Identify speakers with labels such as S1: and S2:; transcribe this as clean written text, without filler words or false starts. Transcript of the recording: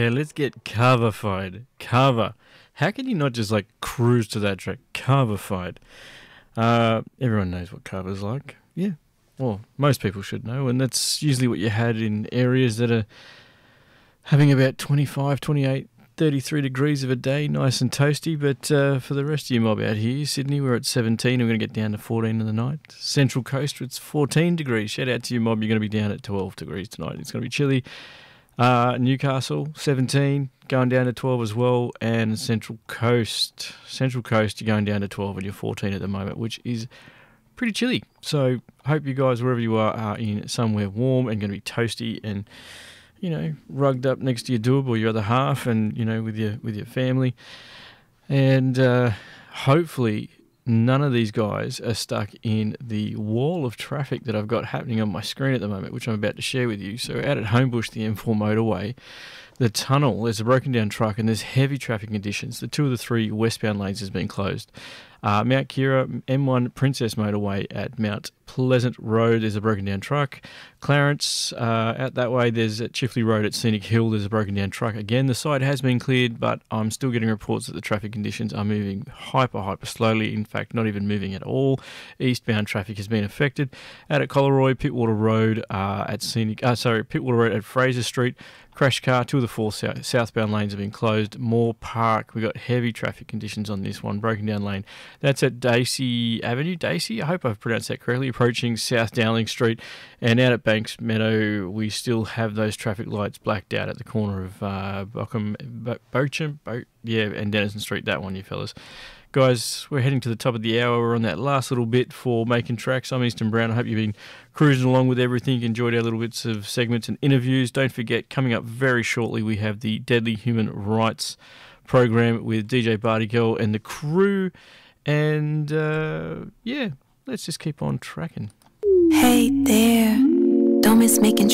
S1: Yeah, let's get Carver-fied. Carver. How can you not just like cruise to that track? Carver-fied. Everyone knows what Carver's like. Yeah. Well, most people should know, and that's usually what you had in areas that are having about 25, 28, 33 degrees of a day, nice and toasty. But for the rest of you mob out here, Sydney, we're at 17. We're going to get down to 14 in the night. Central Coast, it's 14 degrees. Shout out to you mob, you're going to be down at 12 degrees tonight. It's going to be chilly. Newcastle, 17, going down to 12 as well. And Central Coast, you're going down to 12 and you're 14 at the moment, which is pretty chilly. So hope you guys, wherever you are in somewhere warm and going to be toasty and, you know, rugged up next to your doob or your other half and, you know, with your family. And hopefully none of these guys are stuck in the wall of traffic that I've got happening on my screen at the moment, which I'm about to share with you. So out at Homebush, the M4 motorway, the tunnel, there's a broken down truck and there's heavy traffic conditions. The 2 of the 3 westbound lanes has been closed. Mount Kira, M1 Princess Motorway at Mount Pleasant Road, there's a broken down truck. Clarence, out that way, there's at Chifley Road at Scenic Hill, there's a broken down truck. Again, the site has been cleared, but I'm still getting reports that the traffic conditions are moving hyper slowly. In fact, not even moving at all. Eastbound traffic has been affected. Out at Collaroy, Pittwater Road Pittwater Road at Fraser Street, crash car, 2 of the 4 southbound lanes have been closed. Moore Park, we've got heavy traffic conditions on this one, broken down lane. That's at Dacey Avenue. Dacey, I hope I've pronounced that correctly, approaching South Dowling Street. And out at Banks Meadow, we still have those traffic lights blacked out at the corner of Bochum and Denison Street, that one, you fellas. Guys, we're heading to the top of the hour. We're on that last little bit for Making Tracks. I'm Easton Brown. I hope you've been cruising along with everything. Enjoyed our little bits of segments and interviews. Don't forget, coming up very shortly, we have the Deadly Human Rights program with DJ Barty and the crew. And, let's just keep on tracking.
S2: Hey there, don't miss Making